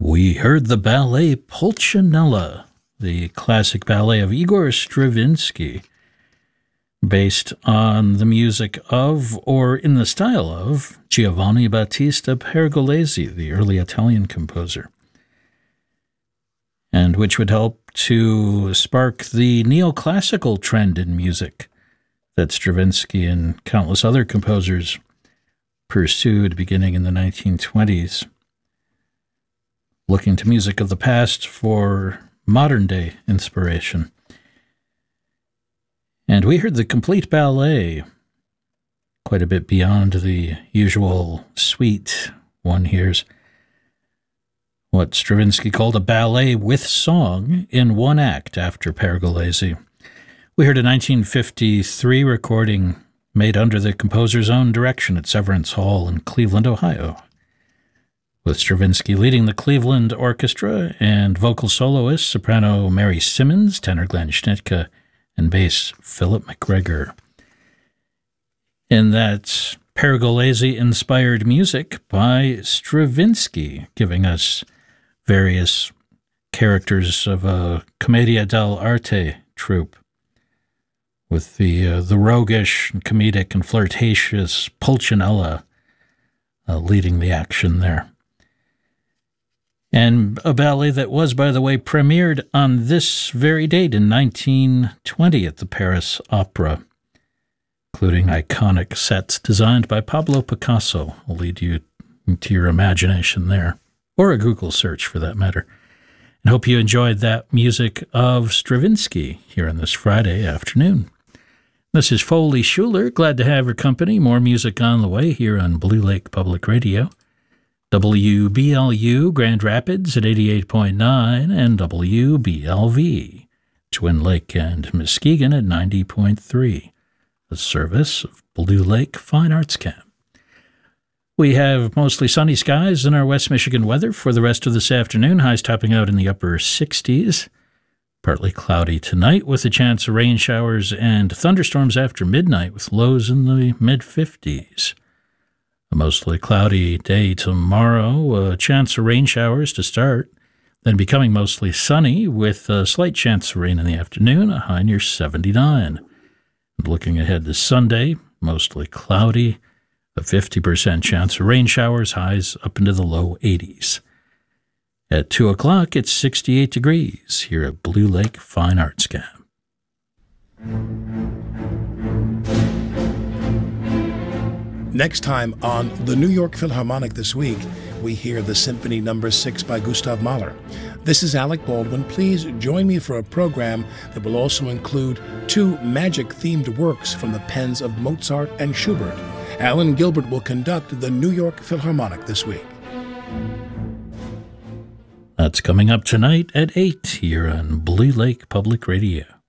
We heard the ballet Pulcinella, the classic ballet of Igor Stravinsky, based on the music of, or in the style of, Giovanni Battista Pergolesi, the early Italian composer, and which would help to spark the neoclassical trend in music that Stravinsky and countless other composers pursued beginning in the 1920s, looking to music of the past for modern-day inspiration. And we heard the complete ballet, quite a bit beyond the usual suite one hears, what Stravinsky called a ballet with song in one act after Pergolesi. We heard a 1953 recording made under the composer's own direction at Severance Hall in Cleveland, Ohio, with Stravinsky leading the Cleveland Orchestra and vocal soloists, soprano Mary Simmons, tenor Glenn Schnittke, and bass Philip McGregor. And that's Pergolesi-inspired music by Stravinsky, giving us various characters of a Commedia dell'arte troupe, with the roguish, and comedic, and flirtatious Pulcinella leading the action there. And a ballet that was, by the way, premiered on this very date in 1920 at the Paris Opera, including iconic sets designed by Pablo Picasso. I'll lead you to your imagination there, or a Google search for that matter. And hope you enjoyed that music of Stravinsky here on this Friday afternoon. This is Foley Schuler. Glad to have your company. More music on the way here on Blue Lake Public Radio. WBLU Grand Rapids at 88.9 and WBLV Twin Lake and Muskegon at 90.3, a service of Blue Lake Fine Arts Camp. We have mostly sunny skies in our West Michigan weather for the rest of this afternoon, highs topping out in the upper 60s. Partly cloudy tonight with a chance of rain showers and thunderstorms after midnight with lows in the mid-50s. A mostly cloudy day tomorrow, a chance of rain showers to start, then becoming mostly sunny with a slight chance of rain in the afternoon, a high near 79. And looking ahead to Sunday, mostly cloudy, a 50% chance of rain showers, highs up into the low 80s. At 2 o'clock, it's 68 degrees here at Blue Lake Fine Arts Camp. Next time on the New York Philharmonic this week, we hear the Symphony No. 6 by Gustav Mahler. This is Alec Baldwin. Please join me for a program that will also include 2 magic-themed works from the pens of Mozart and Schubert. Alan Gilbert will conduct the New York Philharmonic this week. That's coming up tonight at 8 here on Blue Lake Public Radio.